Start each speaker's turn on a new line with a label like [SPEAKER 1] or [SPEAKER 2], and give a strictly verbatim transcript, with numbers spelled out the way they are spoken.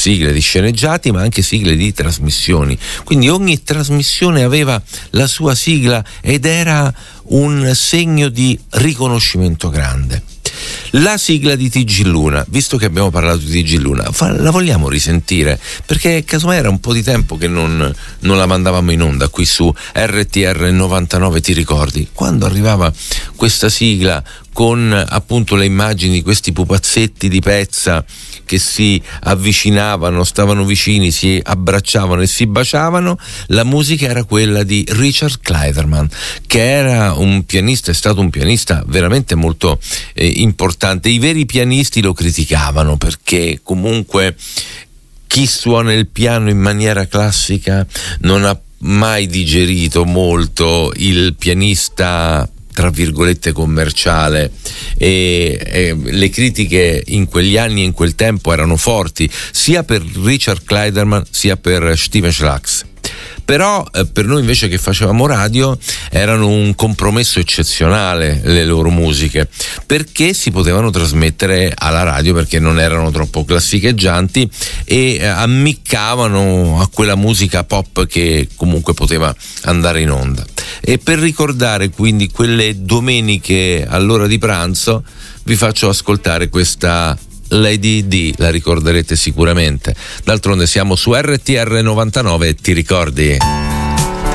[SPEAKER 1] sigle di sceneggiati, ma anche sigle di trasmissioni. Quindi ogni trasmissione aveva la sua sigla ed era un segno di riconoscimento grande. La sigla di T G Luna, visto che abbiamo parlato di T G Luna, la vogliamo risentire? Perché casomai era un po' di tempo che non, non la mandavamo in onda qui su R T R novantanove, ti ricordi? Quando arrivava questa sigla con appunto le immagini di questi pupazzetti di pezza che si avvicinavano, stavano vicini, si abbracciavano e si baciavano, la musica era quella di Richard Clayderman, che era un pianista, è stato un pianista veramente molto eh, importante. I veri pianisti lo criticavano perché comunque chi suona il piano in maniera classica non ha mai digerito molto il pianista tra virgolette commerciale, e, e le critiche in quegli anni e in quel tempo erano forti sia per Richard Clayderman sia per Steven Schlags. Però eh, per noi invece che facevamo radio erano un compromesso eccezionale le loro musiche, perché si potevano trasmettere alla radio, perché non erano troppo classicheggianti e eh, ammiccavano a quella musica pop che comunque poteva andare in onda. E per ricordare quindi quelle domeniche all'ora di pranzo vi faccio ascoltare questa Lady D, la ricorderete sicuramente. D'altronde siamo su R T R novantanove, ti ricordi?